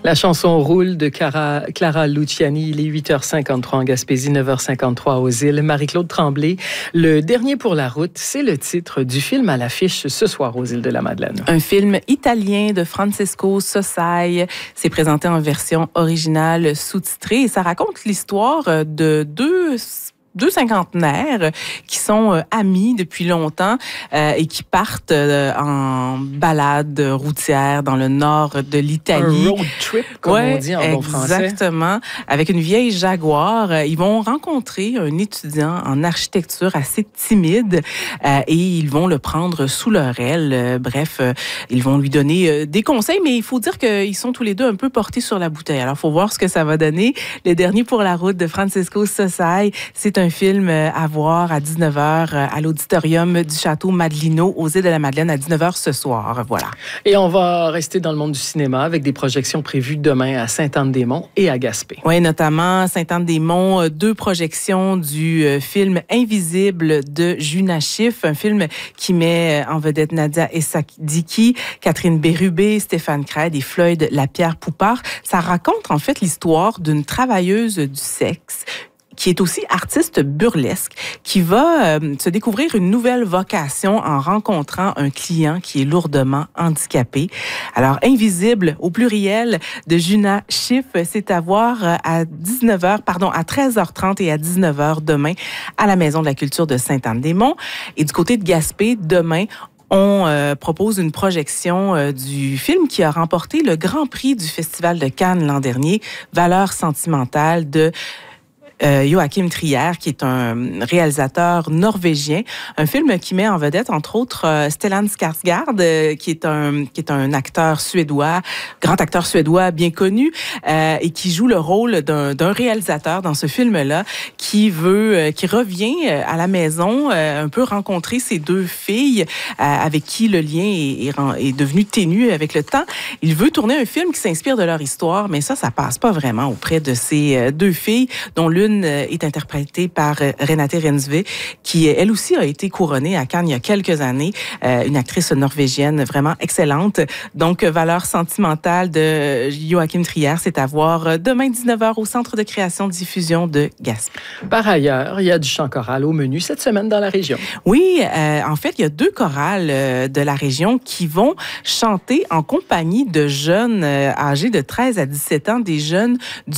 La chanson roule de Clara Luciani. Il est 8h53 en Gaspésie, 9h53 aux îles. Marie-Claude Tremblay, Le dernier pour la route, c'est le titre du film à l'affiche ce soir aux îles de la Madeleine. Un film italien de Francesco Sossai. C'est présenté en version originale sous-titrée et ça raconte l'histoire de deux cinquantenaires qui sont amis depuis longtemps et qui partent en balade routière dans le nord de l'Italie. Un road trip, comme on dit en bon français. Exactement. Avec une vieille Jaguar. Ils vont rencontrer un étudiant en architecture assez timide et ils vont le prendre sous leur aile. Bref, ils vont lui donner des conseils, mais il faut dire qu'ils sont tous les deux un peu portés sur la bouteille. Alors, il faut voir ce que ça va donner. Le dernier pour la route de Francesco Sossai, c'est un film à voir à 19h à l'auditorium du Château Madelino aux îles de la Madeleine à 19h ce soir. Voilà. Et on va rester dans le monde du cinéma avec des projections prévues demain à Sainte-Anne-des-Monts et à Gaspé. Oui, notamment Sainte-Anne-des-Monts, 2 projections du film Invisible de Juna Schiff, un film qui met en vedette Nadia Essahdiki, Catherine Bérubé, Stéphane Craig et Floyd Lapierre-Poupard. Ça raconte en fait l'histoire d'une travailleuse du sexe qui est aussi artiste burlesque, qui va se découvrir une nouvelle vocation en rencontrant un client qui est lourdement handicapé. Alors, Invisible, au pluriel, de Juna Schiff, c'est à voir à 13h30 et à 19h demain à la Maison de la Culture de Sainte-Anne-des-Monts. Et du côté de Gaspé, demain, on propose une projection du film qui a remporté le Grand Prix du Festival de Cannes l'an dernier, Valeurs sentimentales de Joachim Trier, qui est un réalisateur norvégien. Un film qui met en vedette, entre autres, Stellan Skarsgård, qui est un acteur suédois, grand acteur suédois bien connu, et qui joue le rôle d'un réalisateur dans ce film-là, qui revient à la maison, un peu rencontrer ces 2 filles, avec qui le lien est devenu ténu avec le temps. Il veut tourner un film qui s'inspire de leur histoire, mais ça passe pas vraiment auprès de ces 2 filles, dont l'une est interprétée par Renate Reinsve, qui elle aussi a été couronnée à Cannes il y a quelques années, une actrice norvégienne vraiment excellente. Donc, Valeurs sentimentales de Joachim Trier, c'est à voir demain 19h au Centre de création-diffusion de Gaspé. Par ailleurs, il y a du chant choral au menu cette semaine dans la région. Oui, en fait, il y a 2 chorales de la région qui vont chanter en compagnie de jeunes âgés de 13 à 17 ans, des jeunes